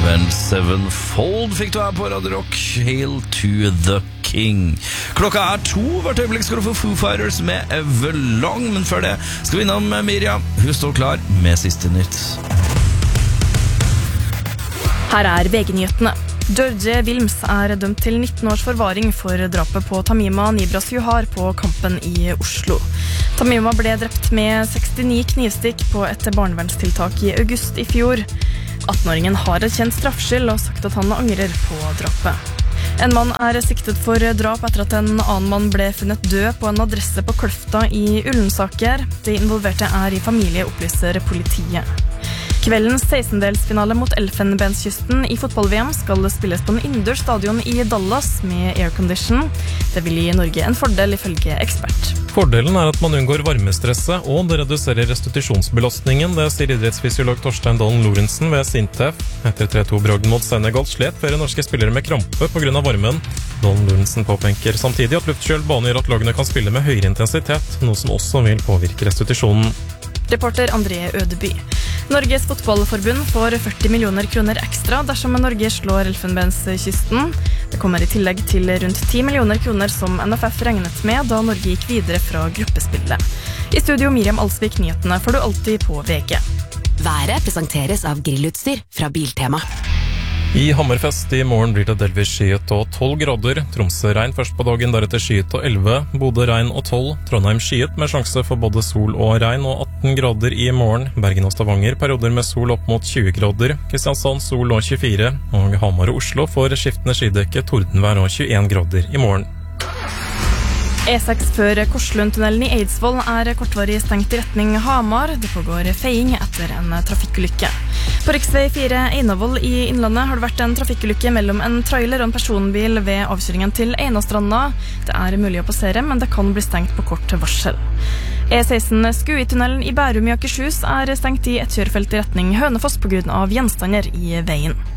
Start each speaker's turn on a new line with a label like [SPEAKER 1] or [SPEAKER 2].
[SPEAKER 1] Avenged Sevenfold fikk du her på Radio Rock. Hail to the King. Klokka 2, hvert øyeblikk skal du få Foo Fighters med Everlong. Men før det skal vi innom Miriam. Hun står klar med siste nytt.
[SPEAKER 2] Her er VG-nyhetene. George Wilms er dømt til 19 års forvaring for drapet på Tamima Nibras Juhar på Kampen i Oslo. Tamima ble drept med 69 knivstikk på et barnevernstiltak i august i fjor. 18-åringen har erkjent straffskyld og sagt at han angrer på drapet. En mann er siktet for drap etter at en annen mann ble funnet død på en adresse på Kløfta i Ullensaker. De involverte er i familie, opplyser politiet. Kveldens 16-delsfinale mot Elfenbenskysten i fotball-VM skal spilles på en innendørs stadion i Dallas med aircondition. Det vil gi Norge en fordel ifølge ekspert.
[SPEAKER 3] Fordelen er at man unngår varmestresset, og det reduserer restitusjonsbelastningen, det sier idrettsfysiolog Torstein Dollen Lorentzen ved Sintef. Etter 3-2-bragden mot Senegal slet flere norske spillere med krampe på grunn av varmen. Dollen Lorentzen påpeker samtidig at luftkjølt bane gjør at lagene kan spille med høyere intensitet, noe som også vil påvirke restitusjonen.
[SPEAKER 2] Reporter André Ødeby. Norges fotballforbund får 40 millioner kroner ekstra dersom Norge slår Elfenbenskysten. Det kommer i tillegg til rundt 10 millioner kroner som NFF regnet med da Norge gikk videre fra gruppespillet. I studio Miriam Alsvik, nyhetene får du alltid på VG.
[SPEAKER 4] Været presenteres av grillutstyr fra Biltema.
[SPEAKER 3] I Hammerfest i morgen blir det delvis skyet og 12 grader. Tromsø regn først på dagen, deretter skyet og 11. Bodø regn og 12. Trondheim skyet med sjanse for både sol og regn og 18 grader i morgen. Bergen og Stavanger perioder med sol opp mot 20 grader. Kristiansand sol og 24. Og Hamar og Oslo får skiftende skydekke, tordenvær og 21 grader i morgen.
[SPEAKER 2] E6 før Korslundtunnelen i Eidsvoll er kortvarig stengt i retning Hamar. Det pågår feiing etter en trafikkulykke. På riksvei 4 Einavoll i Innlandet har det vært en trafikkulykke mellom en trailer og en personbil ved avkjøringen til Einastranda. Det er mulig å passere, men det kan bli stengt på kort varsel. E16 Skuitunnelen i Bærum i Akershus er stengt i et kjørefelt i retning Hønefoss på grunn av gjenstander i veien.